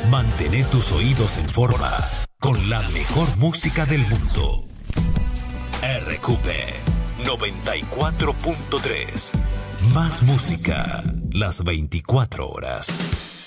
Mantén tus oídos en forma con la mejor música del mundo. RQP 94.3. Más música las 24 horas.